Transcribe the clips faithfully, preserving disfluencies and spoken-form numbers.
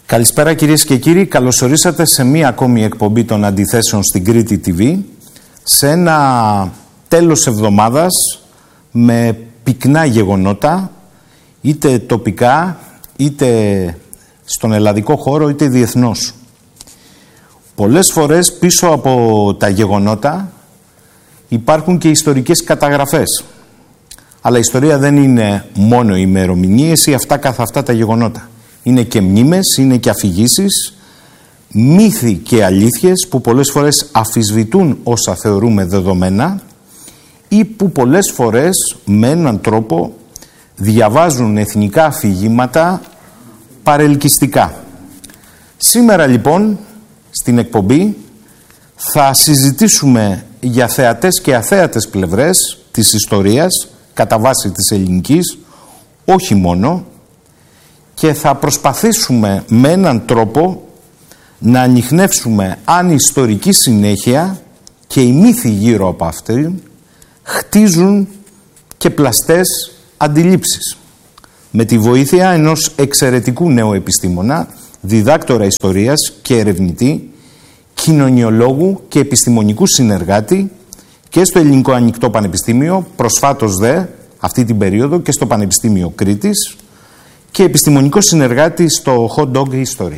Καλησπέρα κυρίες και κύριοι, καλώς ορίσατε σε μία ακόμη εκπομπή των Αντιθέσεων στην Κρήτη τι βι, σε ένα τέλος εβδομάδας με πυκνά γεγονότα, είτε τοπικά, είτε στον ελλαδικό χώρο, είτε διεθνώς. Πολλές φορές πίσω από τα γεγονότα υπάρχουν και ιστορικές καταγραφές. Αλλά η ιστορία δεν είναι μόνο ημερομηνίες ή αυτά καθ' αυτά τα γεγονότα. Είναι και μνήμες, είναι και αφηγήσεις, μύθοι και αλήθειες που πολλές φορές αφισβητούν όσα θεωρούμε δεδομένα ή που πολλές φορές με έναν τρόπο διαβάζουν εθνικά αφηγήματα παρελκυστικά. Σήμερα λοιπόν στην εκπομπή θα συζητήσουμε για θεατές και αθέατες πλευρές της ιστορίας κατά βάση της ελληνικής, όχι μόνο, και θα προσπαθήσουμε με έναν τρόπο να ανιχνεύσουμε αν η ιστορική συνέχεια και οι μύθοι γύρω από αυτήν χτίζουν και πλαστές αντιλήψεις. Με τη βοήθεια ενός εξαιρετικού νέου επιστήμονα, διδάκτορα ιστορίας και ερευνητή, κοινωνιολόγου και επιστημονικού συνεργάτη και στο Ελληνικό Ανοιχτό Πανεπιστήμιο, προσφάτως δε αυτή την περίοδο και στο Πανεπιστήμιο Κρήτης, και επιστημονικό συνεργάτη στο Hot Dog History.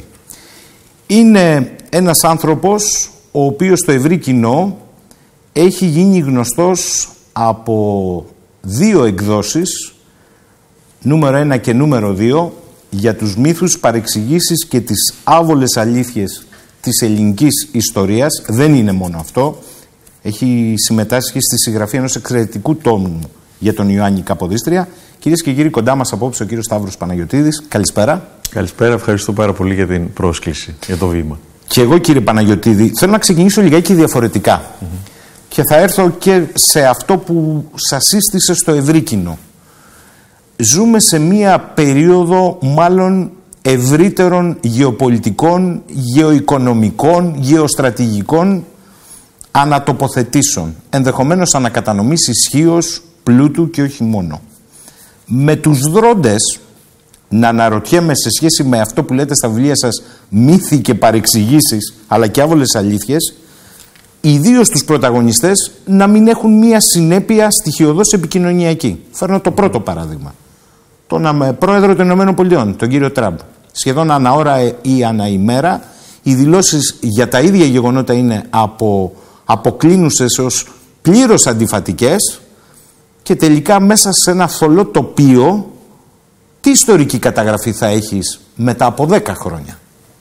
Είναι ένας άνθρωπος ο οποίος στο ευρύ κοινό έχει γίνει γνωστός από δύο εκδόσεις, νούμερο ένα και νούμερο δύο, για τους μύθους, παρεξηγήσεις και τις άβολες αλήθειες της ελληνικής ιστορίας. Δεν είναι μόνο αυτό. Έχει συμμετάσχει στη συγγραφή ενός εξαιρετικού τόμου για τον Ιωάννη Καποδίστρια. Κυρίες και κύριοι, κοντά μας απόψε ο κύριος Σταύρος Παναγιωτίδης. Καλησπέρα. Καλησπέρα, ευχαριστώ πάρα πολύ για την πρόσκληση, για το βήμα. Και εγώ, κύριε Παναγιωτίδη, θέλω να ξεκινήσω λιγάκι διαφορετικά. Mm-hmm. Και θα έρθω και σε αυτό που σας σύστησε στο ευρύ κοινό. Ζούμε σε μία περίοδο μάλλον ευρύτερων γεωπολιτικών, γεωοικονομικών, γεωστρατηγικών ανατοποθετήσεων, ενδεχομένως ανακατανομής ισχύως, πλούτου και όχι μόνο. Με τους δρόντες, να αναρωτιέμαι σε σχέση με αυτό που λέτε στα βιβλία σας, μύθοι και παρεξηγήσεις, αλλά και άβολες αλήθειες, ιδίως τους πρωταγωνιστές να μην έχουν μία συνέπεια στοιχειωδώς επικοινωνιακή. Φέρνω το πρώτο παράδειγμα. Τον πρόεδρο των Ηνωμένων Πολιτειών, τον κύριο Τραμπ. Σχεδόν ανά ώρα ή ανά ημέρα, οι δηλώσεις για τα ίδια γεγονότα είναι από αποκλίνουσες ως πλήρως αντιφατικές και τελικά μέσα σε ένα θολό τοπίο τι ιστορική καταγραφή θα έχεις μετά από δέκα χρόνια?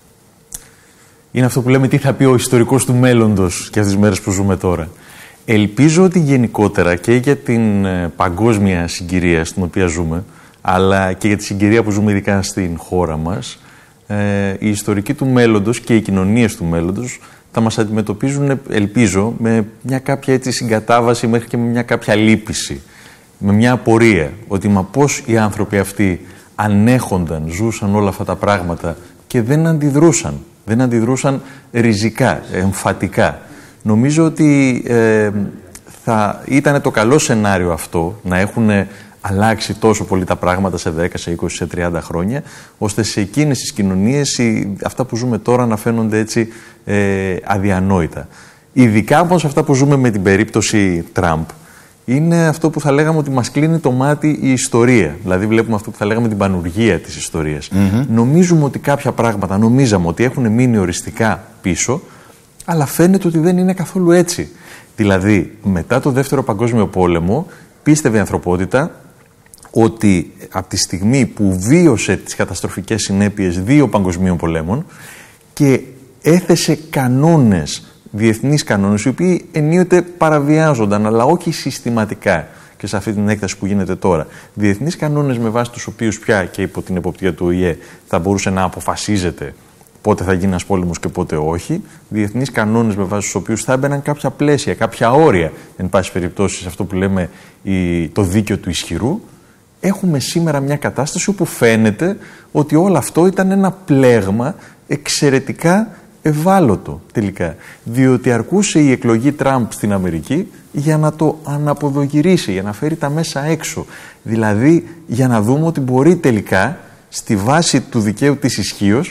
Είναι αυτό που λέμε τι θα πει ο ιστορικός του μέλλοντος και αυτές τις μέρες που ζούμε τώρα. Ελπίζω ότι γενικότερα και για την παγκόσμια συγκυρία στην οποία ζούμε, αλλά και για τη συγκυρία που ζούμε ειδικά στην χώρα μας, ε, οι ιστορικοί του μέλλοντος και οι κοινωνίες του μέλλοντος θα μας αντιμετωπίζουν, ελπίζω, με μια κάποια έτσι συγκατάβαση μέχρι και με μια κάποια λύπηση, με μια απορία ότι μα πώς οι άνθρωποι αυτοί ανέχονταν, ζούσαν όλα αυτά τα πράγματα και δεν αντιδρούσαν, δεν αντιδρούσαν ριζικά, εμφατικά. Νομίζω ότι ε, θα ήταν το καλό σενάριο αυτό, να έχουν αλλάξει τόσο πολύ τα πράγματα σε δέκα, σε είκοσι, σε τριάντα χρόνια, ώστε σε εκείνες τις κοινωνίες οι, αυτά που ζούμε τώρα να φαίνονται έτσι ε, αδιανόητα. Ειδικά όμως αυτά που ζούμε με την περίπτωση Τραμπ, είναι αυτό που θα λέγαμε ότι μας κλείνει το μάτι η ιστορία. Δηλαδή βλέπουμε αυτό που θα λέγαμε την πανουργία της ιστορίας. Mm-hmm. Νομίζουμε ότι κάποια πράγματα, νομίζαμε ότι έχουν μείνει οριστικά πίσω, αλλά φαίνεται ότι δεν είναι καθόλου έτσι. Δηλαδή μετά το Δεύτερο Παγκόσμιο Πόλεμο πίστευε η ανθρωπότητα ότι από τη στιγμή που βίωσε τις καταστροφικές συνέπειες δύο παγκοσμίων πολέμων και έθεσε κανόνες, διεθνείς κανόνες, οι οποίοι ενίοτε παραβιάζονταν, αλλά όχι συστηματικά και σε αυτή την έκταση που γίνεται τώρα. Διεθνείς κανόνες με βάση τους οποίους πια και υπό την εποπτεία του Ο Η Ε θα μπορούσε να αποφασίζεται πότε θα γίνει ένας πόλεμος και πότε όχι. Διεθνείς κανόνες με βάση τους οποίους θα έμπαιναν κάποια πλαίσια, κάποια όρια, εν πάση περιπτώσει, σε αυτό που λέμε η, το δίκαιο του ισχυρού. Έχουμε σήμερα μια κατάσταση όπου φαίνεται ότι όλο αυτό ήταν ένα πλέγμα εξαιρετικά ευάλωτο τελικά. Διότι αρκούσε η εκλογή Τραμπ στην Αμερική για να το αναποδογυρίσει, για να φέρει τα μέσα έξω. Δηλαδή για να δούμε ότι μπορεί τελικά στη βάση του δικαίου της ισχύως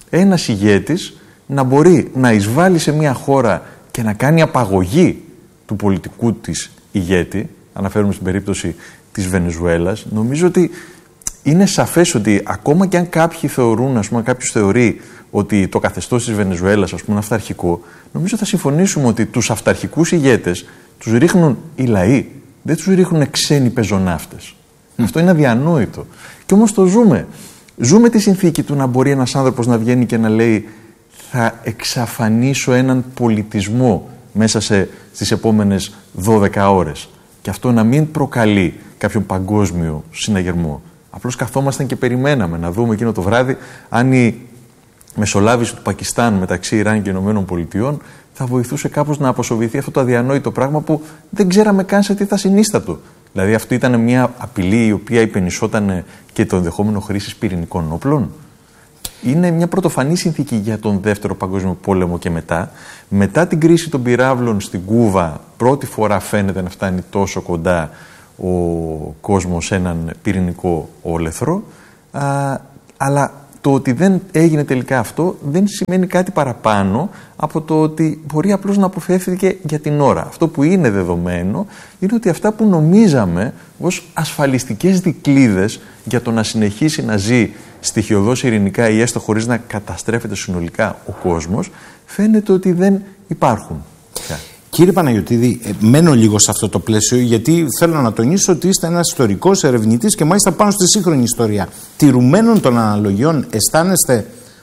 ένας ηγέτης να μπορεί να εισβάλλει σε μια χώρα και να κάνει απαγωγή του πολιτικού της ηγέτη, αναφέρουμε στην περίπτωση της Βενεζουέλας, νομίζω ότι είναι σαφές ότι ακόμα και αν κάποιοι θεωρούν, ας πούμε, κάποιος θεωρεί ότι το καθεστώς της Βενεζουέλας, ας πούμε, είναι αυταρχικό, νομίζω θα συμφωνήσουμε ότι τους αυταρχικούς ηγέτες τους ρίχνουν οι λαοί, δεν τους ρίχνουν ξένοι πεζοναύτες. Mm. Αυτό είναι αδιανόητο. Και όμως το ζούμε. Ζούμε τη συνθήκη του να μπορεί ένας άνθρωπος να βγαίνει και να λέει θα εξαφανίσω έναν πολιτισμό μέσα σε, στις επόμενες δώδεκα ώρες. Και αυτό να μην προκαλεί κάποιον παγκόσμιο συναγερμό. Απλώς καθόμασταν και περιμέναμε να δούμε εκείνο το βράδυ αν η μεσολάβηση του Πακιστάν μεταξύ Ιράν και Ηνωμένων Πολιτειών θα βοηθούσε κάπως να αποσοβηθεί αυτό το αδιανόητο πράγμα που δεν ξέραμε καν σε τι θα συνίστατο. Δηλαδή αυτή ήταν μια απειλή η οποία υπενισόταν και το ενδεχόμενο χρήσης πυρηνικών όπλων. Είναι μια πρωτοφανή συνθήκη για τον Δεύτερο Παγκόσμιο Πόλεμο και μετά. Μετά την κρίση των πυράβλων στην Κούβα, πρώτη φορά φαίνεται να φτάνει τόσο κοντά ο κόσμος σε έναν πυρηνικό όλεθρο. Α, αλλά το ότι δεν έγινε τελικά αυτό δεν σημαίνει κάτι παραπάνω από το ότι μπορεί απλώς να αποφεύθηκε για την ώρα. Αυτό που είναι δεδομένο είναι ότι αυτά που νομίζαμε ως ασφαλιστικές δικλείδες για το να συνεχίσει να ζει στοιχειωδώς ειρηνικά ή έστω χωρίς να καταστρέφεται συνολικά ο κόσμος, φαίνεται ότι δεν υπάρχουν. Κύριε Παναγιωτίδη, μένω λίγο σε αυτό το πλαίσιο, γιατί θέλω να τονίσω ότι είστε ένας ιστορικός ερευνητής και μάλιστα πάνω στη σύγχρονη ιστορία. Τηρουμένων των αναλογιών, αισθάνεστε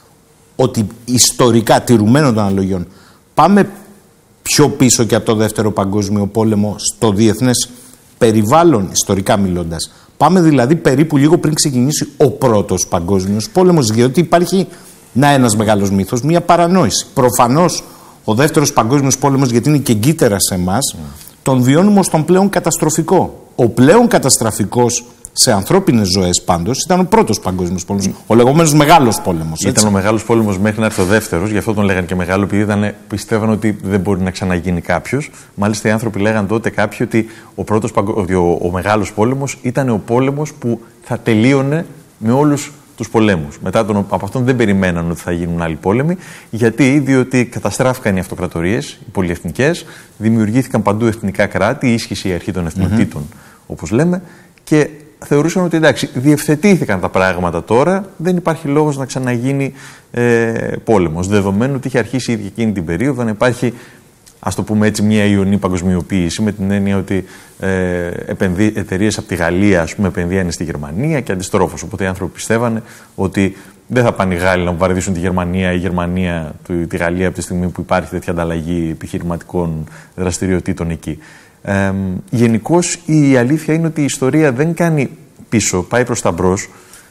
ότι ιστορικά τηρουμένων των αναλογιών πάμε πιο πίσω και από το Δεύτερο Παγκόσμιο Πόλεμο στο διεθνές περιβάλλον, ιστορικά μιλώντας? Πάμε δηλαδή περίπου λίγο πριν ξεκινήσει ο Πρώτος Παγκόσμιος Πόλεμος, διότι υπάρχει να ένας μεγάλος μύθος, μια παρανόηση. Προφανώς ο Δεύτερος Παγκόσμιος Πόλεμος, γιατί είναι και εγκύτερα σε εμάς, mm. τον βιώνουμε ως τον πλέον καταστροφικό. Ο πλέον καταστροφικός σε ανθρώπινες ζωές πάντως ήταν ο Πρώτος Παγκόσμιος Πόλεμος. Mm. Ο λεγόμενος Μεγάλος Πόλεμος. Ήταν έτσι. Ο Μεγάλος Πόλεμος μέχρι να έρθει ο Δεύτερος, γι' αυτό τον λέγανε και μεγάλο, επειδή ήταν, πιστεύαν ότι δεν μπορεί να ξαναγίνει κάποιος. Μάλιστα οι άνθρωποι λέγαν τότε κάποιοι ότι ο, πρώτος, ότι ο, ο Μεγάλος Πόλεμος ήταν ο πόλεμος που θα τελείωνε με όλους τους πολέμους. Μετά τον, από αυτόν δεν περιμέναν ότι θα γίνουν άλλοι πόλεμοι. Γιατί? Διότι καταστράφηκαν οι αυτοκρατορίες, οι πολυεθνικές, δημιουργήθηκαν παντού εθνικά κράτη, ίσχυσε η αρχή των εθνοτήτων, mm-hmm. όπως λέμε, και θεωρούσαν ότι εντάξει, διευθετήθηκαν τα πράγματα τώρα, δεν υπάρχει λόγος να ξαναγίνει ε, πόλεμος. Δεδομένου ότι είχε αρχίσει ήδη εκείνη την περίοδο να υπάρχει, ας το πούμε έτσι, μια ιονή παγκοσμιοποίηση, με την έννοια ότι ε, εταιρείες από τη Γαλλία, ας πούμε, επενδύανε στη Γερμανία και αντιστρόφως. Οπότε οι άνθρωποι πιστεύανε ότι δεν θα πάνε οι Γάλλοι να βομβαρδίσουν τη Γερμανία, η Γερμανία τη Γαλλία από τη στιγμή που υπάρχει τέτοια ανταλλαγή επιχειρηματικών δραστηριοτήτων εκεί. Ε, γενικώς η αλήθεια είναι ότι η ιστορία δεν κάνει πίσω, πάει προς τα μπρος.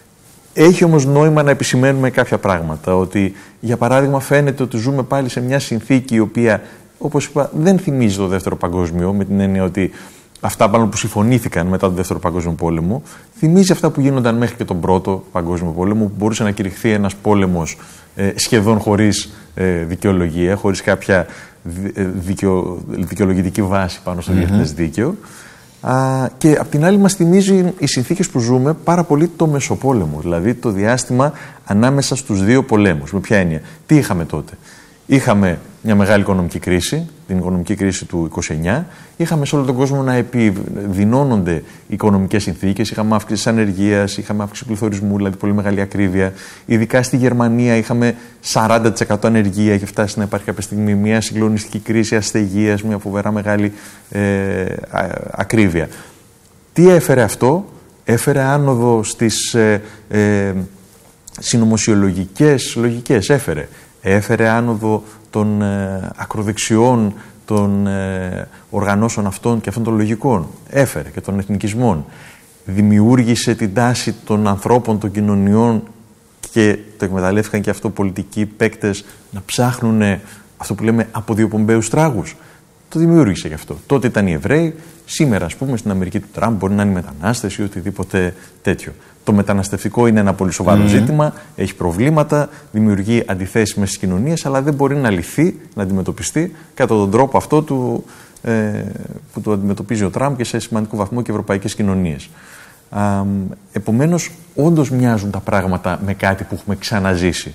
Έχει όμως νόημα να επισημαίνουμε κάποια πράγματα. Ότι, για παράδειγμα, φαίνεται ότι ζούμε πάλι σε μια συνθήκη η οποία, όπως είπα, δεν θυμίζει το Δεύτερο Παγκόσμιο, με την έννοια ότι αυτά πάνω που συμφωνήθηκαν μετά τον Δεύτερο Παγκόσμιο Πόλεμο, θυμίζει αυτά που γίνονταν μέχρι και τον Πρώτο Παγκόσμιο Πόλεμο, που μπορούσε να κηρυχθεί ένας πόλεμος ε, σχεδόν χωρίς ε, δικαιολογία, χωρίς κάποια δικαιο, δικαιολογητική βάση πάνω στο mm-hmm. διεθνές δίκαιο. Α, και απ' την άλλη μας θυμίζει οι συνθήκες που ζούμε πάρα πολύ το Μεσοπόλεμο, δηλαδή το διάστημα ανάμεσα στους δύο πολέμους. Με ποια έννοια? Τι είχαμε τότε? Είχαμε μια μεγάλη οικονομική κρίση, την οικονομική κρίση του είκοσι εννιά. Είχαμε σε όλο τον κόσμο να επιδεινώνονται οι οικονομικές συνθήκες. Είχαμε αύξηση της ανεργίας, είχαμε αύξηση πληθωρισμού, δηλαδή πολύ μεγάλη ακρίβεια. Ειδικά στη Γερμανία είχαμε σαράντα τοις εκατό ανεργία. Είχε φτάσει να υπάρχει κάποια στιγμή μια συγκλονιστική κρίση ασθεγίας, μια φοβερά μεγάλη ε, ακρίβεια. Τι έφερε αυτό? Έφερε άνοδο στις ε, ε, συνωμοσιολογικές λογικές. Έφερε. Έφερε άνοδο των ε, ακροδεξιών, των ε, οργανώσεων αυτών και αυτών των λογικών. Έφερε και των εθνικισμών. Δημιούργησε την τάση των ανθρώπων, των κοινωνιών, και το εκμεταλλεύτηκαν και αυτό πολιτικοί παίκτες να ψάχνουν αυτό που λέμε αποδιοπομπαίους τράγους. Το δημιούργησε γι' αυτό. Τότε ήταν οι Εβραίοι, σήμερα, ας πούμε, στην Αμερική του Τραμπ μπορεί να είναι οι μετανάστες ή οτιδήποτε τέτοιο. Το μεταναστευτικό είναι ένα πολύ σοβαρό mm-hmm. ζήτημα, έχει προβλήματα, δημιουργεί αντιθέσεις μέσα στις κοινωνίες, αλλά δεν μπορεί να λυθεί, να αντιμετωπιστεί κατά τον τρόπο αυτό του, ε, που το αντιμετωπίζει ο Τραμπ και σε σημαντικό βαθμό και ευρωπαϊκές κοινωνίες. Α, επομένως, όντως μοιάζουν τα πράγματα με κάτι που έχουμε ξαναζήσει.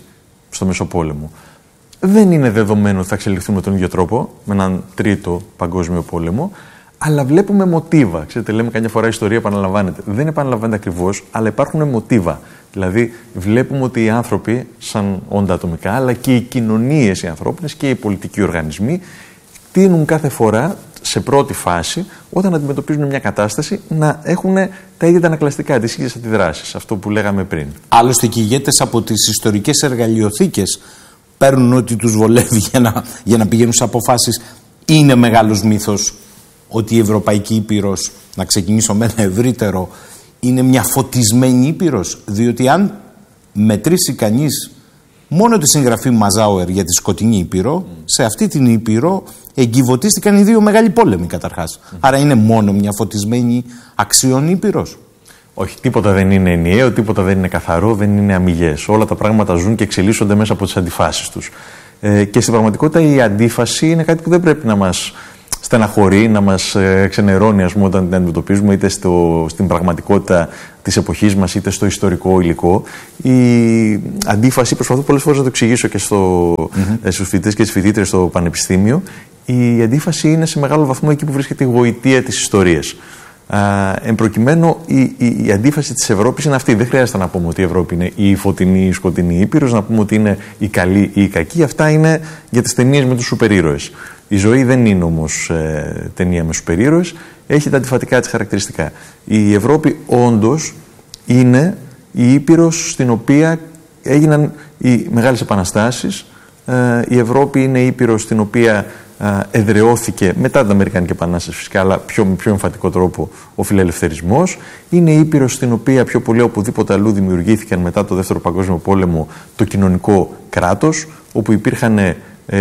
στο Μεσοπόλεμο. Δεν είναι δεδομένο ότι θα εξελιχθούν με τον ίδιο τρόπο, με έναν τρίτο παγκόσμιο πόλεμο, αλλά βλέπουμε μοτίβα. Ξέρετε, λέμε καμιά φορά η ιστορία επαναλαμβάνεται. Δεν επαναλαμβάνεται ακριβώς, αλλά υπάρχουν μοτίβα. Δηλαδή, βλέπουμε ότι οι άνθρωποι, σαν όντα ατομικά, αλλά και οι κοινωνίες οι ανθρώπινες και οι πολιτικοί οργανισμοί, τείνουν κάθε φορά, σε πρώτη φάση, όταν αντιμετωπίζουν μια κατάσταση, να έχουν τα ίδια τα ανακλαστικά, τις ίδιες αντιδράσεις. Αυτό που λέγαμε πριν. Άλλωστε, και οι ηγέτες από τις ιστορικές εργαλειοθήκες παίρνουν ό,τι τους βολεύει για να, για να πηγαίνουν σε αποφάσεις. Είναι μεγάλος μύθος ότι η Ευρωπαϊκή Ήπειρος, να ξεκινήσω με ένα ευρύτερο, είναι μια φωτισμένη Ήπειρος, διότι αν μετρήσει κανείς μόνο τη συγγραφή Μαζάουερ για τη σκοτεινή Ήπειρο, mm. σε αυτή την Ήπειρο εγκυβωτίστηκαν οι δύο μεγάλοι πόλεμοι καταρχάς. Mm. Άρα είναι μόνο μια φωτισμένη αξιών Ήπειρος. Όχι, τίποτα δεν είναι ενιαίο, τίποτα δεν είναι καθαρό, δεν είναι αμιγές. Όλα τα πράγματα ζουν και εξελίσσονται μέσα από τις αντιφάσεις τους. Ε, και στην πραγματικότητα η αντίφαση είναι κάτι που δεν πρέπει να μας στεναχωρεί, να μας ξενερώνει, ας πούμε, όταν την αντιμετωπίζουμε είτε στο, στην πραγματικότητα της εποχής μας είτε στο ιστορικό υλικό. Η αντίφαση, προσπαθώ πολλές φορές να το εξηγήσω και στο, mm-hmm. στους φοιτητές και τις φοιτήτρες στο πανεπιστήμιο, η αντίφαση είναι σε μεγάλο βαθμό εκεί που βρίσκεται η γοητεία της ιστορίας. Uh, εν προκειμένου, η, η, η αντίφαση της Ευρώπης είναι αυτή. Δεν χρειάζεται να πούμε ότι η Ευρώπη είναι η φωτεινή ή η σκοτεινή Ήπειρος, να πούμε ότι είναι η καλή ή η κακή. Αυτά είναι για τις ταινίες με τους σούπερ ήρωες. Η ζωή δεν είναι όμως ε, ταινία με σούπερ ήρωες. Έχει τα αντιφατικά της χαρακτηριστικά. Η Ευρώπη όντως είναι η Ήπειρος στην οποία έγιναν οι μεγάλες επαναστάσεις. Ε, η Ευρώπη είναι η Ήπειρος στην οποία εδραιώθηκε μετά την Αμερικανική Επανάσταση, φυσικά, αλλά πιο, με πιο εμφατικό τρόπο ο φιλελευθερισμός. Είναι η Ήπειρος στην οποία πιο πολύ οπουδήποτε αλλού δημιουργήθηκαν μετά το Δεύτερο Παγκόσμιο Πόλεμο το κοινωνικό κράτος, όπου υπήρχαν ε,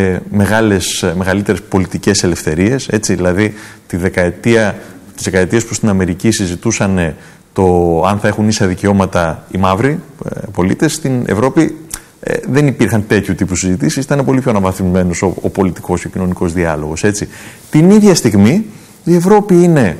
μεγάλες, μεγαλύτερες πολιτικές ελευθερίες. Έτσι, δηλαδή, τη δεκαετία, τις δεκαετίες που στην Αμερική συζητούσαν το αν θα έχουν ίσα δικαιώματα οι μαύροι ε, πολίτες, στην Ευρώπη Ε, δεν υπήρχαν τέτοιου τύπου συζητήσεις, ήταν πολύ πιο αναβαθμισμένος ο, ο πολιτικός και ο κοινωνικός διάλογος. Έτσι. Την ίδια στιγμή η Ευρώπη είναι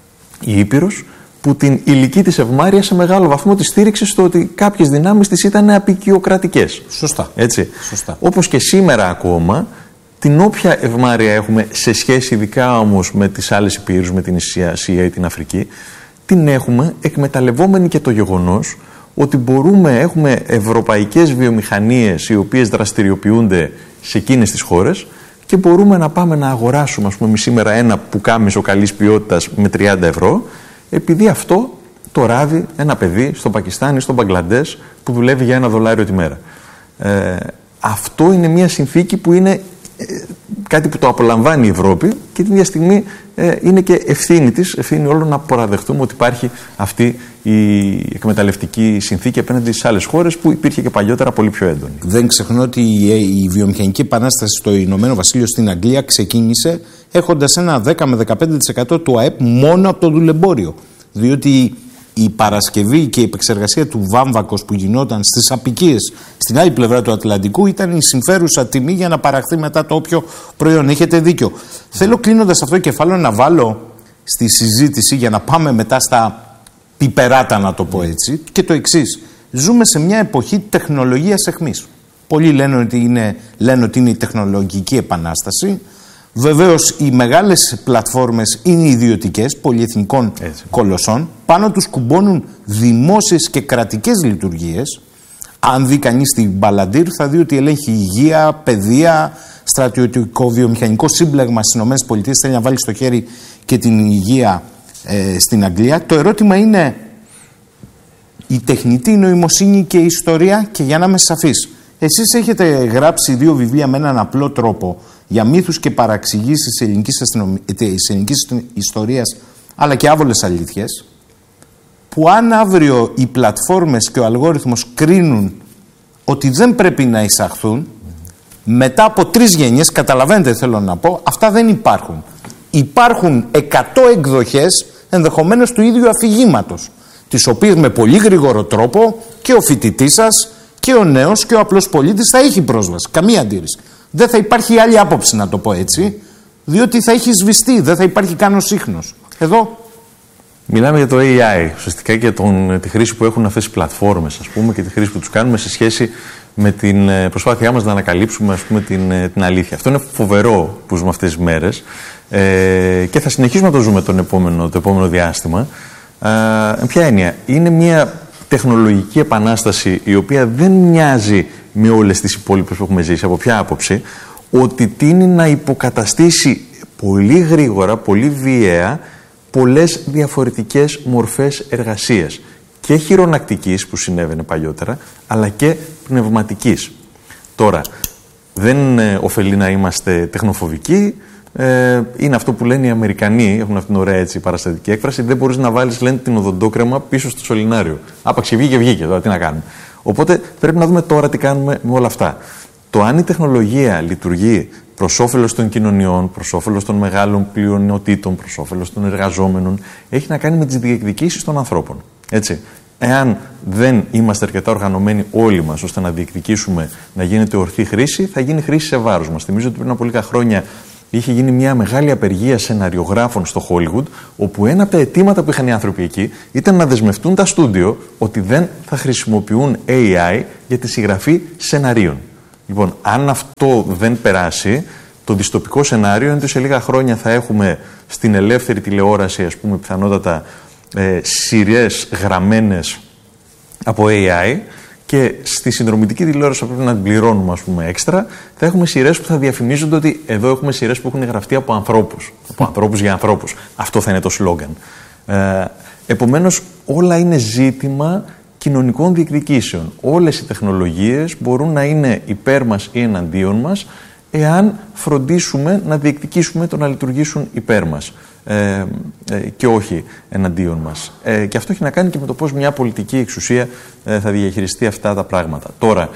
η Ήπειρος που την ηλική της ευμάρεια σε μεγάλο βαθμό τη στήριξε στο ότι κάποιες δυνάμεις της ήταν απικιοκρατικές. Σωστά. Έτσι. Σωστά. Όπως και σήμερα ακόμα, την όποια ευμάρεια έχουμε σε σχέση ειδικά όμως με τις άλλες υπήρους, με την Ασία ή την Αφρική, την έχουμε εκμεταλλευόμενη και το γεγονός ότι μπορούμε, έχουμε ευρωπαϊκές βιομηχανίες οι οποίες δραστηριοποιούνται σε εκείνες τις χώρες και μπορούμε να πάμε να αγοράσουμε, ας πούμε, σήμερα ένα πουκάμισο καλής ποιότητας με τριάντα ευρώ, επειδή αυτό το ράβει ένα παιδί στο Πακιστάν ή στο Μπαγκλαντές που δουλεύει για ένα δολάριο τη μέρα. Ε, αυτό είναι μια συνθήκη που είναι ε, κάτι που το απολαμβάνει η Ευρώπη και την ίδια στιγμή ε, είναι και ευθύνη της, ευθύνη όλων να παραδεχτούμε ότι υπάρχει αυτή η εκμεταλλευτική συνθήκη απέναντι στις άλλες χώρες που υπήρχε και παλιότερα πολύ πιο έντονη. Δεν ξεχνώ ότι η, η βιομηχανική επανάσταση στο Ηνωμένο Βασίλειο στην Αγγλία ξεκίνησε έχοντας ένα δέκα με δεκαπέντε τοις εκατό του ΑΕΠ μόνο από το δουλεμπόριο. Διότι η παρασκευή και η επεξεργασία του βάμβακος που γινόταν στις αποικίες στην άλλη πλευρά του Ατλαντικού ήταν η συμφέρουσα τιμή για να παραχθεί μετά το όποιο προϊόν. Έχετε δίκιο. Θέλω, κλείνοντας αυτό το κεφάλαιο, να βάλω στη συζήτηση για να πάμε μετά στα πιπεράτα, να το πω έτσι, και το εξής. Ζούμε σε μια εποχή τεχνολογίας αιχμής. Πολλοί λένε ότι είναι, λένε ότι είναι η τεχνολογική επανάσταση. Βεβαίως οι μεγάλες πλατφόρμες είναι ιδιωτικές, πολυεθνικών έτσι. κολοσσών. Πάνω τους κουμπώνουν δημόσιες και κρατικές λειτουργίες. Αν δει κανείς την Μπαλαντήρ θα δει ότι ελέγχει υγεία, παιδεία, στρατιωτικό βιομηχανικό σύμπλεγμα στις ΗΠΑ. Θέλει να βάλει στο χέρι και την υγεία ε, στην Αγγλία. Το ερώτημα είναι η τεχνητή νοημοσύνη και η ιστορία, και για να είμαι σαφής. Εσείς έχετε γράψει δύο βιβλία με έναν απλό τρόπο για μύθους και παραξηγήσεις της ελληνικής, αστυνομι... της ελληνικής ιστορίας, αλλά και άβολες αλήθειες, που αν αύριο οι πλατφόρμες και ο αλγόριθμος κρίνουν ότι δεν πρέπει να εισαχθούν, μετά από τρεις γενιές, καταλαβαίνετε θέλω να πω, αυτά δεν υπάρχουν. Υπάρχουν εκατό εκδοχές ενδεχομένως του ίδιου αφηγήματος, τις οποίες με πολύ γρήγορο τρόπο και ο φοιτητής σας και ο νέος και ο απλός πολίτης θα έχει πρόσβαση. Καμία αντίρρηση. Δεν θα υπάρχει άλλη άποψη, να το πω έτσι, διότι θα έχει σβηστεί, δεν θα υπάρχει καν ο σύχνος. Εδώ. Μιλάμε για το έι άι, ουσιαστικά και τον, τη χρήση που έχουν αυτές οι πλατφόρμες, ας πούμε, και τη χρήση που τους κάνουμε σε σχέση με την προσπάθειά μας να ανακαλύψουμε, ας πούμε, την, την αλήθεια. Αυτό είναι φοβερό που ζούμε αυτές τις μέρες ε, και θα συνεχίσουμε να το ζούμε τον επόμενο, το επόμενο διάστημα. Ε, ποια έννοια? Είναι μια τεχνολογική επανάσταση η οποία δεν μοιάζει με όλες τις υπόλοιπες που έχουμε ζήσει. Από ποια άποψη? Ότι τείνει να υποκαταστήσει πολύ γρήγορα, πολύ βίαια, πολλές διαφορετικές μορφές εργασίας. Και χειρονακτικής που συνέβαινε παλιότερα, αλλά και πνευματικής. Τώρα, δεν ε, ωφελεί να είμαστε τεχνοφοβικοί. Ε, είναι αυτό που λένε οι Αμερικανοί, έχουν αυτήν την ωραία έτσι παραστατική έκφραση. Δεν μπορείς να βάλεις, λένε, την οδοντόκρεμα πίσω στο σωληνάριο. Άπαξε βγήκε, βγήκε. Τώρα τι να κάνουμε? Οπότε πρέπει να δούμε τώρα τι κάνουμε με όλα αυτά. Το αν η τεχνολογία λειτουργεί προς όφελος των κοινωνιών, προς όφελος των μεγάλων πλειονοτήτων, προς όφελος των εργαζόμενων, έχει να κάνει με τις διεκδικήσεις των ανθρώπων. Έτσι. Εάν δεν είμαστε αρκετά οργανωμένοι όλοι μας ώστε να διεκδικήσουμε να γίνεται ορθή χρήση, θα γίνει χρήση σε βάρος μας. Θυμίζω ότι πριν από λίγα χρόνια είχε γίνει μια μεγάλη απεργία σεναριογράφων στο Hollywood, όπου ένα από τα αιτήματα που είχαν οι άνθρωποι εκεί ήταν να δεσμευτούν τα στούντιο ότι δεν θα χρησιμοποιούν έι άι για τη συγγραφή σεναρίων. Λοιπόν, αν αυτό δεν περάσει, το δυστοπικό σενάριο είναι ότι σε λίγα χρόνια θα έχουμε στην ελεύθερη τηλεόραση, ας πούμε, πιθανότατα ε, σειρές γραμμένες από έι άι και στη συνδρομητική τηλεόραση που πρέπει να την πληρώνουμε, ας πούμε, έξτρα, θα έχουμε σειρές που θα διαφημίζονται ότι εδώ έχουμε σειρές που έχουν γραφτεί από ανθρώπους. Από ανθρώπους για ανθρώπους. Αυτό θα είναι το σλόγγαν. Ε, επομένως, όλα είναι ζήτημα κοινωνικών διεκδικήσεων. Όλες οι τεχνολογίες μπορούν να είναι υπέρ μας ή εναντίον μας, εάν φροντίσουμε να διεκδικήσουμε το να λειτουργήσουν υπέρ μας ε, ε, και όχι εναντίον μας. Ε, και αυτό έχει να κάνει και με το πώς μια πολιτική εξουσία ε, θα διαχειριστεί αυτά τα πράγματα. Τώρα,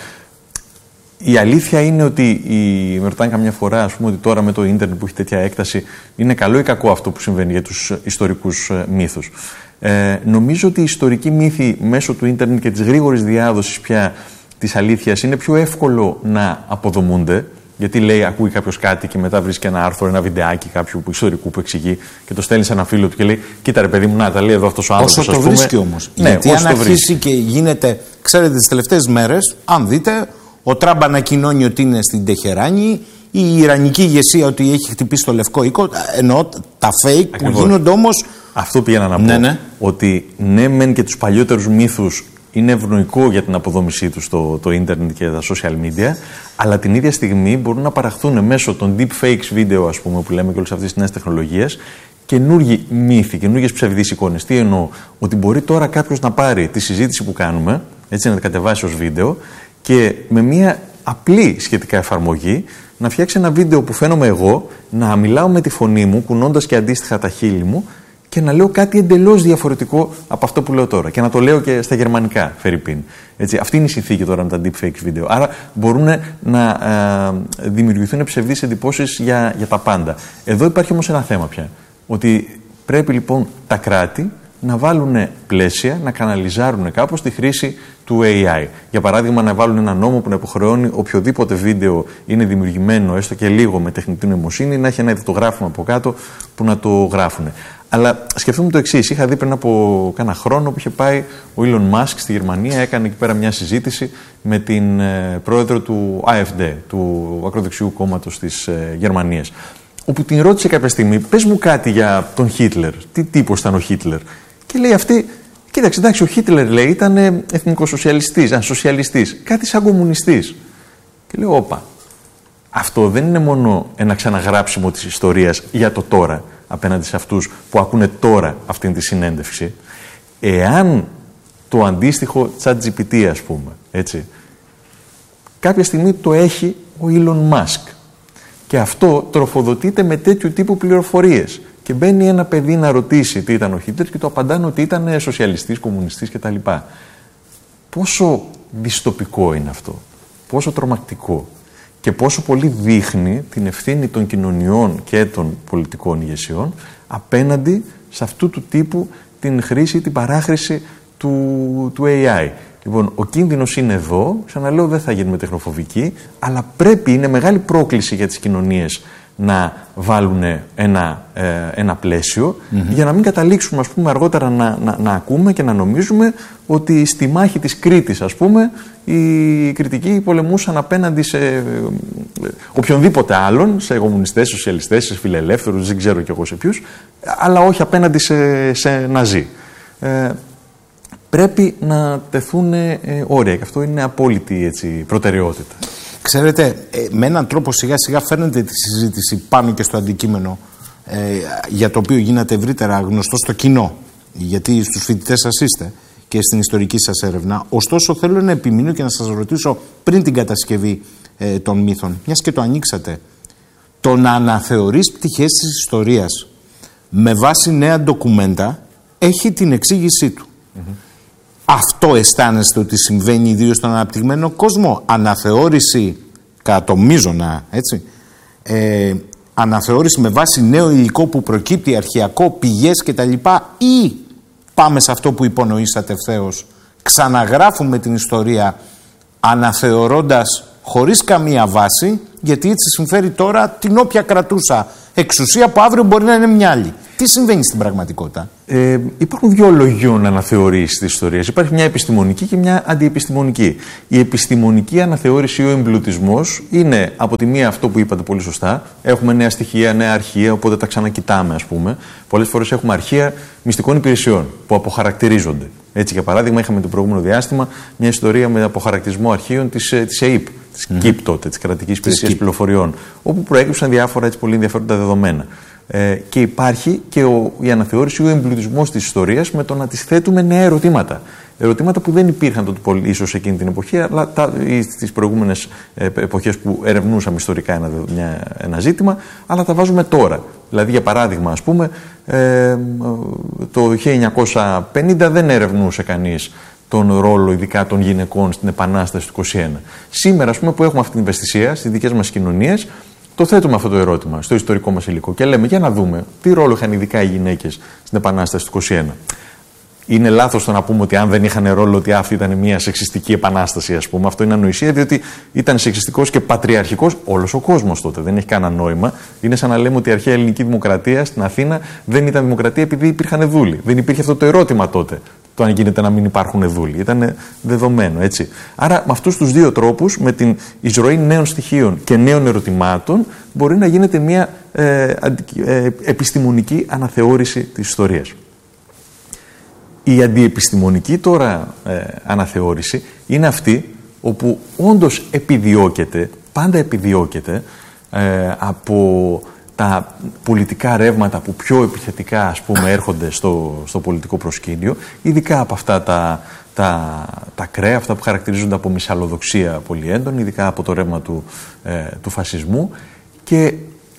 η αλήθεια είναι ότι, η, με ρωτάνε καμιά φορά, ας πούμε, ότι τώρα με το ίντερνετ που έχει τέτοια έκταση, είναι καλό ή κακό αυτό που συμβαίνει για τους ιστορικούς ε, μύθους. Ε, νομίζω ότι οι ιστορικοί μύθοι μέσω του ίντερνετ και της γρήγορης διάδοσης πια της αλήθειας είναι πιο εύκολο να αποδομούνται. Γιατί λέει, ακούει κάποιος κάτι και μετά βρίσκει ένα άρθρο, ένα βιντεάκι κάποιου που ιστορικού που εξηγεί και το στέλνει σε ένα φίλο του και λέει: Κοίτα, ρε παιδί μου, να τα λέει εδώ αυτός ο άνθρωπος. Όσο το πούμε. βρίσκει όμως. Ναι, γιατί αν αρχίσει και γίνεται, ξέρετε, τις τελευταίες μέρες, αν δείτε, ο Τραμπ ανακοινώνει ότι είναι στην Τεχεράνη, η Ιρανική ηγεσία ότι έχει χτυπήσει το Λευκό Οίκο. Εννοώ τα fake Ακριβώς. που γίνονται όμως. Αυτό πήγαινα να πω. Ναι, ναι. Ότι ναι, μεν και τους παλιότερους μύθους είναι ευνοϊκό για την αποδόμησή τους το, το ίντερνετ και τα social media, αλλά την ίδια στιγμή μπορούν να παραχθούν μέσω των deepfakes βίντεο, ας πούμε, που λέμε και όλες αυτές τις νέες τεχνολογίες, καινούργιοι μύθοι, καινούργιες ψευδείς εικόνες. Τι εννοώ? Ότι μπορεί τώρα κάποιος να πάρει τη συζήτηση που κάνουμε, έτσι να την κατεβάσει ως βίντεο και με μια απλή σχετικά εφαρμογή να φτιάξει ένα βίντεο που φαίνομαι εγώ, να μιλάω με τη φωνή μου, κουνώντας και αντίστοιχα τα χείλη μου, και να λέω κάτι εντελώς διαφορετικό από αυτό που λέω τώρα. Και να το λέω και στα γερμανικά, φερειπίν. Έτσι, αυτή είναι η συνθήκη τώρα με τα deepfake βίντεο. Άρα μπορούν να α, δημιουργηθούν ψευδείς εντυπώσεις για, για τα πάντα. Εδώ υπάρχει όμως ένα θέμα πια. Ότι πρέπει λοιπόν τα κράτη να βάλουν πλαίσια, να καναλιζάρουν κάπως τη χρήση του έι άι. Για παράδειγμα, να βάλουν ένα νόμο που να υποχρεώνει οποιοδήποτε βίντεο είναι δημιουργημένο, έστω και λίγο με τεχνητή νοημοσύνη, να έχει ένα ειδητογράφημα από κάτω που να το γράφουν. Αλλά σκεφτούμε το εξής. Είχα δει πριν από κάνα χρόνο που είχε πάει ο Elon Musk στη Γερμανία, έκανε εκεί πέρα μια συζήτηση με την ε, πρόεδρο του έι εφ ντι, του ακροδεξιού κόμματος της ε, Γερμανίας. Όπου την ρώτησε κάποια στιγμή, πες μου κάτι για τον Χίτλερ. Τι τύπος ήταν ο Χίτλερ? Και λέει αυτή, κοίταξε, εντάξει, ο Χίτλερ, λέει, ήταν εθνικοσοσιαλιστής, αν σοσιαλιστής, κάτι σαν κομμουνιστής. Και λέω, όπα, αυτό δεν είναι μόνο ένα ξαναγράψιμο της ιστορίας για το τώρα, απέναντι σε αυτούς που ακούνε τώρα αυτήν τη συνέντευξη. Εάν το αντίστοιχο ChatGPT, ας πούμε, έτσι, κάποια στιγμή το έχει ο Elon Musk και αυτό τροφοδοτείται με τέτοιου τύπου πληροφορίες. Και μπαίνει ένα παιδί να ρωτήσει τι ήταν ο Χίτλερ και το απαντάνε ότι ήταν σοσιαλιστής, κομμουνιστής κτλ. Πόσο δυστοπικό είναι αυτό, πόσο τρομακτικό και πόσο πολύ δείχνει την ευθύνη των κοινωνιών και των πολιτικών ηγεσιών απέναντι σε αυτού του τύπου την χρήση, την παράχρηση του, του έι άι. Λοιπόν, ο κίνδυνος είναι εδώ, ξαναλέω, δεν θα γίνουμε τεχνοφοβικοί, αλλά πρέπει, είναι μεγάλη πρόκληση για τις κοινωνίες να βάλουν ένα, ε, ένα πλαίσιο mm-hmm. για να μην καταλήξουμε, ας πούμε, αργότερα να, να, να ακούμε και να νομίζουμε ότι στη μάχη της Κρήτης, ας πούμε, οι κριτικοί πολεμούσαν απέναντι σε ε, οποιονδήποτε άλλον, σε κομμουνιστές, σοσιαλιστές, σε φιλελεύθερους, δεν ξέρω κι εγώ σε ποιους, αλλά όχι απέναντι σε, σε ναζί. Ε, πρέπει να τεθούν ε, όρια και αυτό είναι απόλυτη, έτσι, προτεραιότητα. Ξέρετε, με έναν τρόπο σιγά σιγά φέρνετε τη συζήτηση πάνω και στο αντικείμενο ε, για το οποίο γίνατε ευρύτερα γνωστό στο κοινό, γιατί στους φοιτητές σας είστε και στην ιστορική σας έρευνα. Ωστόσο θέλω να επιμείνω και να σας ρωτήσω πριν την κατασκευή ε, των μύθων, μιας και το ανοίξατε, το να αναθεωρείς πτυχές της ιστορίας με βάση νέα ντοκουμέντα έχει την εξήγησή του. Mm-hmm. Αυτό αισθάνεστε ότι συμβαίνει ιδίως στον αναπτυγμένο κόσμο? Αναθεώρηση κατά το μείζωνα, έτσι, ε, αναθεώρηση με βάση νέο υλικό που προκύπτει, αρχαιακό, πηγές κτλ. Ή πάμε σε αυτό που υπονοήσατε ευθέως, ξαναγράφουμε την ιστορία αναθεωρώντας χωρίς καμία βάση, γιατί έτσι συμφέρει τώρα την όποια κρατούσα εξουσία που αύριο μπορεί να είναι μια άλλη. Τι συμβαίνει στην πραγματικότητα? Ε, υπάρχουν δύο λογιών αναθεωρήσεις της ιστορίας. Υπάρχει μια επιστημονική και μια αντιεπιστημονική. Η επιστημονική αναθεώρηση ή ο εμπλουτισμός είναι από τη μία αυτό που είπατε πολύ σωστά. Έχουμε νέα στοιχεία, νέα αρχεία, οπότε τα ξανακοιτάμε, ας πούμε. Πολλές φορές έχουμε αρχεία μυστικών υπηρεσιών που αποχαρακτηρίζονται. Έτσι, για παράδειγμα, είχαμε το προηγούμενο διάστημα μια ιστορία με αποχαρακτηρισμό αρχείων της, της ΕΕΠ, της mm-hmm. ΚΙΠ τότε, της Κρατικής Υπηρεσίας Πληροφοριών, όπου προέκυψαν διάφορα έτσι, πολύ ενδιαφέροντα δεδομένα. Ε, και υπάρχει και ο, η αναθεώρηση, ο εμπλουτισμός της ιστορίας με το να της θέτουμε νέα ερωτήματα. Ερωτήματα που δεν υπήρχαν τότε πολύ, ίσως εκείνη την εποχή, αλλά τα, στις προηγούμενες ε, εποχές που ερευνούσαμε ιστορικά ένα, μια, ένα ζήτημα, αλλά τα βάζουμε τώρα. Δηλαδή, για παράδειγμα, ας πούμε, ε, το χίλια εννιακόσια πενήντα δεν ερευνούσε κανείς τον ρόλο ειδικά των γυναικών στην Επανάσταση του είκοσι ένα. Σήμερα, ας πούμε, που έχουμε αυτή την ευαισθησία στις δικές μας κοινωνίες, το θέτουμε αυτό το ερώτημα στο ιστορικό μας υλικό και λέμε για να δούμε τι ρόλο είχαν ειδικά οι γυναίκες στην Επανάσταση του είκοσι ένα. Είναι λάθος το να πούμε ότι αν δεν είχαν ρόλο, ότι αυτή ήταν μια σεξιστική επανάσταση, ας πούμε. Αυτό είναι ανοησία, διότι ήταν σεξιστικός και πατριαρχικός όλος ο κόσμος τότε. Δεν έχει κανένα νόημα. Είναι σαν να λέμε ότι η αρχαία ελληνική δημοκρατία στην Αθήνα δεν ήταν δημοκρατία επειδή υπήρχαν δούλοι. Δεν υπήρχε αυτό το ερώτημα τότε. Το αν γίνεται να μην υπάρχουν δούλοι. Ήταν δεδομένο, έτσι. Άρα, με αυτούς τους δύο τρόπους, με την εισρωή νέων στοιχείων και νέων ερωτημάτων, μπορεί να γίνεται μια ε, ε, επιστημονική αναθεώρηση της ιστορίας. Η αντιεπιστημονική τώρα ε, αναθεώρηση είναι αυτή όπου όντως επιδιώκεται, πάντα επιδιώκεται ε, από τα πολιτικά ρεύματα που πιο επιθετικά, ας πούμε, έρχονται στο, στο πολιτικό προσκήνιο, ειδικά από αυτά τα, τα, τα κρέα, αυτά που χαρακτηρίζονται από μυσαλλοδοξία πολύ έντονη, ειδικά από το ρεύμα του, ε, του φασισμού, και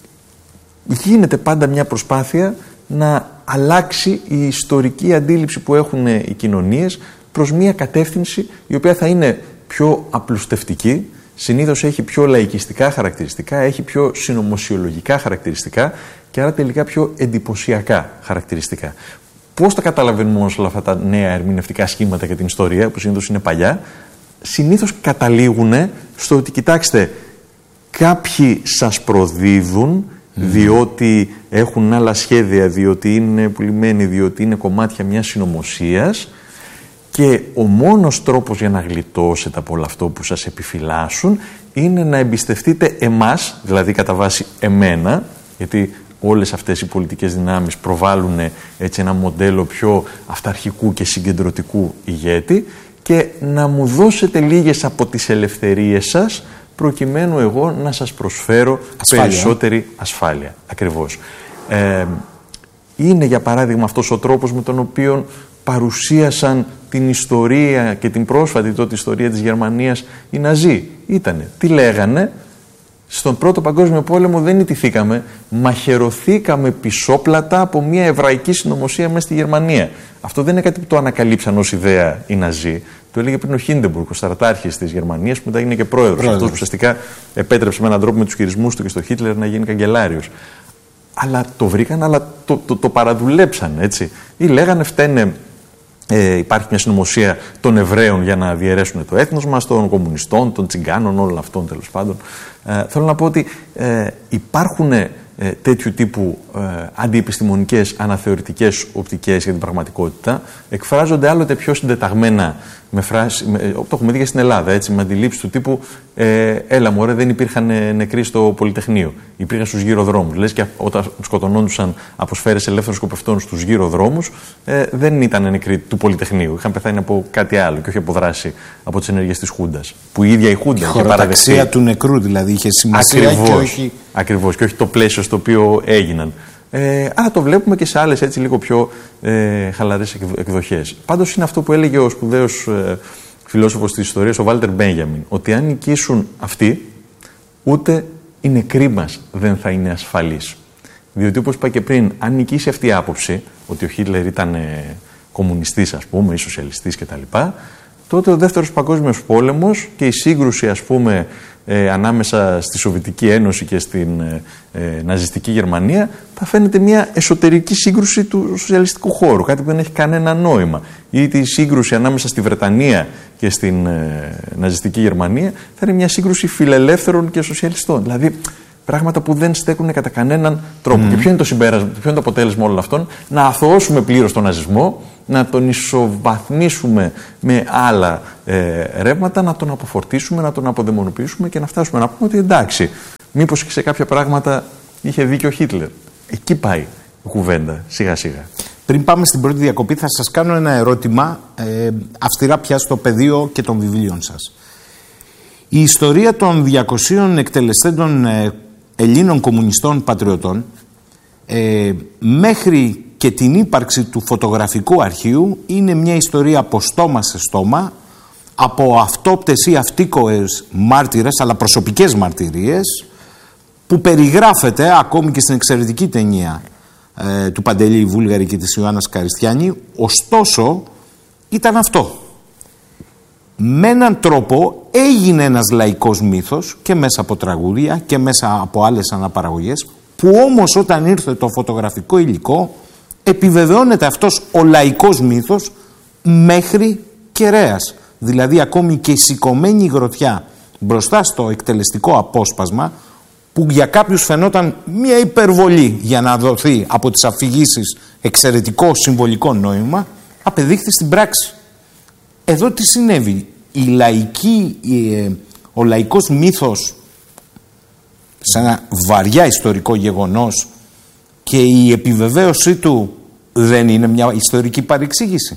γίνεται πάντα μια προσπάθεια να αλλάξει η ιστορική αντίληψη που έχουν οι κοινωνίες προς μια κατεύθυνση η οποία θα είναι πιο απλουστευτική, συνήθως έχει πιο λαϊκιστικά χαρακτηριστικά, έχει πιο συνωμοσιολογικά χαρακτηριστικά και άρα τελικά πιο εντυπωσιακά χαρακτηριστικά. Πώς τα καταλαβαίνουμε όμως όλα αυτά τα νέα ερμηνευτικά σχήματα για την ιστορία, που συνήθως είναι παλιά? Συνήθως καταλήγουν στο ότι, κοιτάξτε, κάποιοι σας προδίδουν Mm. διότι έχουν άλλα σχέδια, διότι είναι πουλημένοι, διότι είναι κομμάτια μιας συνωμοσίας, και ο μόνος τρόπος για να γλιτώσετε από όλο αυτό που σας επιφυλάσσουν είναι να εμπιστευτείτε εμάς, δηλαδή κατά βάση εμένα, γιατί όλες αυτές οι πολιτικές δυνάμεις προβάλλουν έτσι ένα μοντέλο πιο αυταρχικού και συγκεντρωτικού ηγέτη, και να μου δώσετε λίγες από τις ελευθερίες σας προκειμένου εγώ να σας προσφέρω ασφάλεια. Περισσότερη ασφάλεια. Ακριβώς. Ε, είναι, για παράδειγμα, αυτός ο τρόπος με τον οποίο παρουσίασαν την ιστορία και την πρόσφατη τότε ιστορία της Γερμανίας οι Ναζί. Ήτανε, τι λέγανε? Στον Πρώτο Παγκόσμιο Πόλεμο δεν ιτηθήκαμε, μαχαιρωθήκαμε πισόπλατα από μια εβραϊκή συνωμοσία μέσα στη Γερμανία. Αυτό δεν είναι κάτι που το ανακαλύψαν ως ιδέα οι Ναζί. Το έλεγε πριν ο Χίντεμπουργκ, ο στρατάρχης της Γερμανίας, που μετά έγινε και πρόεδρος. Αυτός που ουσιαστικά επέτρεψε με έναν τρόπο με τους χειρισμούς του και στο Χίτλερ να γίνει καγκελάριος. Αλλά το βρήκαν, αλλά το, το, το παραδουλέψαν, έτσι. Ή λέγανε φταίνε Ε, υπάρχει μια συνωμοσία των Εβραίων για να διαιρέσουν το έθνος μας, των κομμουνιστών, των τσιγκάνων, όλων αυτών τέλος πάντων. Ε, θέλω να πω ότι ε, υπάρχουν ε, τέτοιου τύπου ε, αντιεπιστημονικές, αναθεωρητικές οπτικές για την πραγματικότητα. Εκφράζονται άλλοτε πιο συντεταγμένα με φράση, με, το έχουμε δει και στην Ελλάδα, έτσι, με αντιλήψεις του τύπου ε, έλα μωρέ, δεν υπήρχαν νεκροί στο Πολυτεχνείο, υπήρχαν στους γύρω δρόμους. Λες και όταν σκοτωνόντουσαν από σφαίρες ελεύθερων σκοπευτών στους γύρω δρόμους, ε, δεν ήταν νεκροί του Πολυτεχνείου, είχαν πεθάνει από κάτι άλλο και όχι από δράση από τις ενέργειες της Χούντας. Που η ίδια η Χούντα είχε παραδεχθεί. Η του νεκρού δηλαδή είχε σημασία. Ακριβώς, και όχι... ακριβώς, και όχι το πλαίσιο στο οποίο έγιναν. Ε, αλλά το βλέπουμε και σε άλλες έτσι λίγο πιο ε, χαλαρές εκδοχές. Πάντως είναι αυτό που έλεγε ο σπουδαίος ε, φιλόσοφος της ιστορίας, ο Βάλτερ Μπένιαμιν, ότι αν νικήσουν αυτοί, ούτε οι νεκροί μας δεν θα είναι ασφαλείς. Διότι όπως είπα και πριν, αν νικήσει αυτή η άποψη, ότι ο Χίτλερ ήταν ε, κομμουνιστής ας πούμε ή σοσιαλιστής κτλ., τότε ο Δεύτερος Παγκόσμιος Πόλεμος και η σύγκρουση ας πούμε ε, ανάμεσα στη Σοβιετική Ένωση και στην ε, ε, ναζιστική Γερμανία θα φαίνεται μια εσωτερική σύγκρουση του σοσιαλιστικού χώρου, κάτι που δεν έχει κανένα νόημα. Ή τη σύγκρουση ανάμεσα στη Βρετανία και στην ε, ναζιστική Γερμανία θα είναι μια σύγκρουση φιλελεύθερων και σοσιαλιστών. Δηλαδή πράγματα που δεν στέκουν κατά κανέναν τρόπο. Mm. Και ποιο είναι το συμπέρασμα, ποιο είναι το αποτέλεσμα όλων αυτών? Να αθωώσουμε πλήρως τον ναζισμό, να τον ισοβαθμίσουμε με άλλα ε, ρεύματα, να τον αποφορτίσουμε, να τον αποδαιμονοποιήσουμε και να φτάσουμε να πούμε ότι εντάξει, μήπως και σε κάποια πράγματα είχε δίκιο ο Χίτλερ. Εκεί πάει η κουβέντα, σιγά σιγά. Πριν πάμε στην πρώτη διακοπή, θα σας κάνω ένα ερώτημα ε, αυστηρά πια στο πεδίο και των βιβλίων σας. Η ιστορία των διακοσίων εκτελεστέντων ε, Ελλήνων κομμουνιστών πατριωτών ε, μέχρι και την ύπαρξη του φωτογραφικού αρχείου είναι μια ιστορία από στόμα σε στόμα, από αυτόπτες ή αυτίκοες μάρτυρες, αλλά προσωπικές μαρτυρίες, που περιγράφεται ακόμη και στην εξαιρετική ταινία ε, του Παντελή Βούλγαρη και της Ιωάννας Καριστιάνη. Ωστόσο ήταν αυτό. Με έναν τρόπο έγινε ένας λαϊκός μύθος και μέσα από τραγούδια και μέσα από άλλες αναπαραγωγές, που όμως όταν ήρθε το φωτογραφικό υλικό επιβεβαιώνεται αυτός ο λαϊκός μύθος μέχρι κεραίας. Δηλαδή ακόμη και η σηκωμένη γροθιά μπροστά στο εκτελεστικό απόσπασμα, που για κάποιους φαινόταν μια υπερβολή για να δοθεί από τις αφηγήσεις εξαιρετικό συμβολικό νόημα, απεδείχθη στην πράξη. Εδώ τι συνέβη? Η λαϊκή, η, ο λαϊκός μύθος σε ένα βαριά ιστορικό γεγονός και η επιβεβαίωσή του δεν είναι μια ιστορική παρεξήγηση?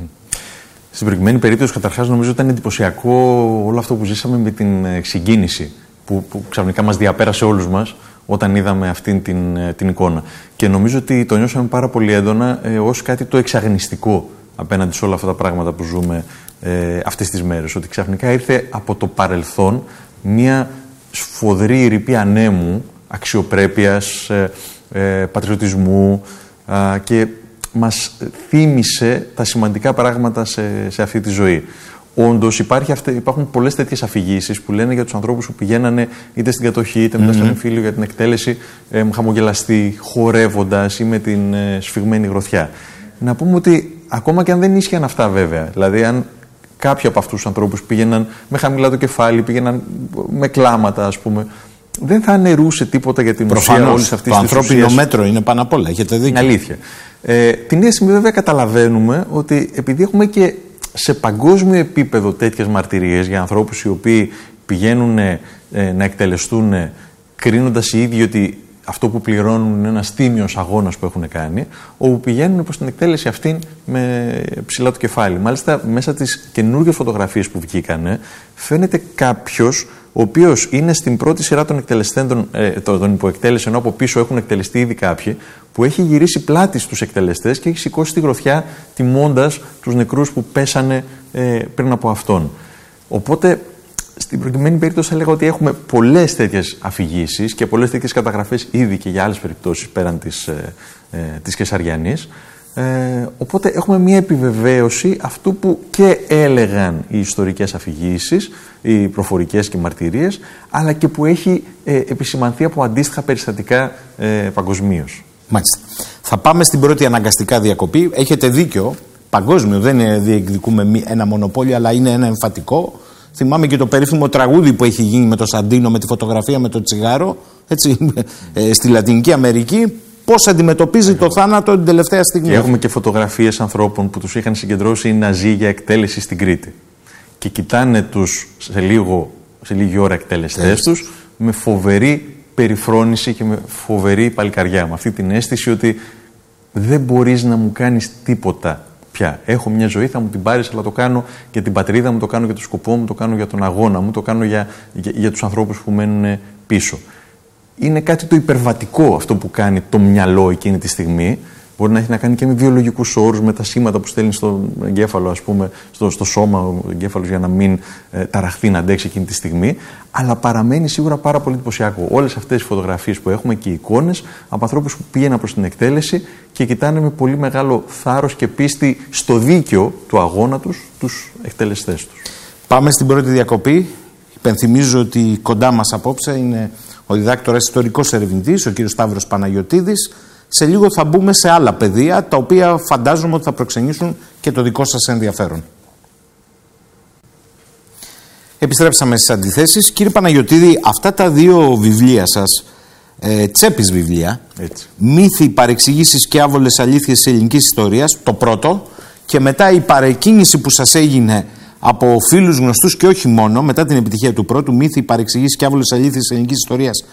Στην προηγουμένη περίπτωση, καταρχάς, νομίζω ότι ήταν εντυπωσιακό όλο αυτό που ζήσαμε με την συγκίνηση που, που ξαφνικά μας διαπέρασε όλους μας όταν είδαμε αυτήν την, την εικόνα. Και νομίζω ότι το νιώσαμε πάρα πολύ έντονα ε, ως κάτι το εξαγνιστικό απέναντι σε όλα αυτά τα πράγματα που ζούμε ε, αυτές τις μέρες. Ότι ξαφνικά ήρθε από το παρελθόν μια σφοδρή ρηπή ανέμου, αξιοπρέπειας, ε, ε, πατριωτισμού ε, και μας θύμισε τα σημαντικά πράγματα σε, σε αυτή τη ζωή. Όντως υπάρχουν πολλές τέτοιες αφηγήσεις που λένε για τους ανθρώπους που πηγαίνανε είτε στην κατοχή είτε μετά mm-hmm. στον εμφύλιο για την εκτέλεση ε, χαμογελαστοί, χορεύοντας ή με την ε, σφιγμένη γροθιά. Να πούμε ότι ακόμα και αν δεν ίσχυαν αυτά βέβαια, δηλαδή αν κάποιοι από αυτούς τους ανθρώπους πήγαιναν με χαμηλά το κεφάλι, πήγαιναν με κλάματα ας πούμε, δεν θα αναιρούσε τίποτα για την Προφανώς, ουσία όλης αυτής της της ουσίας. Το ανθρώπινο ουσίας. μέτρο είναι πάνω απ' όλα, έχετε δίκιο. Είναι αλήθεια. Ε, την ίδια στιγμή βέβαια καταλαβαίνουμε ότι επειδή έχουμε και σε παγκόσμιο επίπεδο τέτοιες μαρτυρίες για ανθρώπους οι οποίοι πηγαίνουν ε, να εκτελεστούν κρίνοντας οι ίδιοι ότι αυτό που πληρώνουν είναι ένας τίμιος αγώνας που έχουν κάνει, όπου πηγαίνουν προς την εκτέλεση αυτήν με ψηλά το κεφάλι. Μάλιστα, μέσα στις καινούργιες φωτογραφίες που βγήκανε, φαίνεται κάποιος ο οποίος είναι στην πρώτη σειρά των εκτελεστέντων, ε, των υποεκτέλεση, ενώ από πίσω έχουν εκτελεστεί ήδη κάποιοι, που έχει γυρίσει πλάτη στους εκτελεστές και έχει σηκώσει τη γροθιά τιμώντας τους νεκρούς που πέσανε ε, πριν από αυτόν. Οπότε, στην προκειμένη περίπτωση θα λέγα ότι έχουμε πολλές τέτοιες αφηγήσεις και πολλές τέτοιες καταγραφές ήδη και για άλλες περιπτώσεις πέραν της, ε, ε, της Κεσαριανής. Ε, οπότε έχουμε μια επιβεβαίωση αυτού που και έλεγαν οι ιστορικές αφηγήσεις, οι προφορικές και οι μαρτυρίες, αλλά και που έχει ε, επισημανθεί από αντίστοιχα περιστατικά ε, παγκοσμίως. Μάλιστα. Θα πάμε στην πρώτη αναγκαστικά διακοπή. Έχετε δίκιο. παγκόσμιο. Δεν διεκδικούμε ένα μονοπόλιο, αλλά είναι ένα εμφατικό. Θυμάμαι και το περίφημο τραγούδι που έχει γίνει με το Σαντίνο, με τη φωτογραφία με το τσιγάρο, έτσι, ε, στη Λατινική Αμερική. Πώς αντιμετωπίζει το θάνατο την τελευταία στιγμή. Και έχουμε και φωτογραφίες ανθρώπων που τους είχαν συγκεντρώσει οι Ναζί για εκτέλεση στην Κρήτη. Και κοιτάνε τους σε, λίγο, σε λίγη ώρα εκτελεστές τους με φοβερή περιφρόνηση και με φοβερή παλικαριά. Με αυτή την αίσθηση ότι δεν μπορείς να μου κάνεις τίποτα πια. Έχω μια ζωή, θα μου την πάρεις, αλλά το κάνω για την πατρίδα μου, το κάνω για τον σκοπό μου, το κάνω για τον αγώνα μου, το κάνω για, για, για τους ανθρώπους που μένουν πίσω. Είναι κάτι το υπερβατικό αυτό που κάνει το μυαλό εκείνη τη στιγμή. Μπορεί να έχει να κάνει και με βιολογικούς όρους, με τα σήματα που στέλνει στο εγκέφαλο, ας πούμε, στο, στο σώμα ο εγκέφαλος για να μην ε, ταραχθεί, να αντέξει εκείνη τη στιγμή. Αλλά παραμένει σίγουρα πάρα πολύ εντυπωσιακό. Όλες αυτές οι φωτογραφίες που έχουμε και οι εικόνες από ανθρώπους που πήγαιναν προς την εκτέλεση και κοιτάνε με πολύ μεγάλο θάρρος και πίστη στο δίκαιο του αγώνα τους, τους εκτελεστές τους. Πάμε στην πρώτη διακοπή. Υπενθυμίζω ότι κοντά μας απόψε είναι ο διδάκτορας ιστορικός ερευνητής, ο κύριος Σταύρος Παναγιωτίδης. Σε λίγο θα μπούμε σε άλλα πεδία, τα οποία φαντάζομαι ότι θα προξενήσουν και το δικό σας ενδιαφέρον. Επιστρέψαμε στις αντιθέσεις. Κύριε Παναγιωτίδη, αυτά τα δύο βιβλία σας, ε, τσέπης βιβλία, Έτσι. Μύθοι, παρεξηγήσεις και άβολες αλήθειες της ελληνικής ιστορίας, το πρώτο, και μετά η παρεκκίνηση που σας έγινε από φίλους γνωστούς και όχι μόνο, μετά την επιτυχία του πρώτου, Μύθοι, παρεξηγήσεις και άβολες αλήθειες της ελληνικής ιστορίας,